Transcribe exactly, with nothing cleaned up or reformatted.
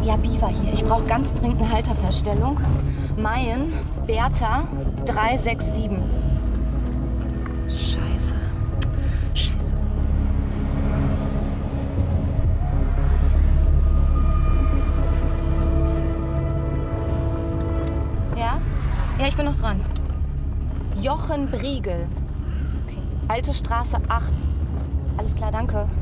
Ja, Biber hier. Ich brauche ganz dringend eine Halterfeststellung. Mayen, Bertha, drei sechs sieben. Scheiße. Scheiße. Ja? Ja, ich bin noch dran. Jochen Briegel. Okay. Alte Straße acht. Alles klar, danke.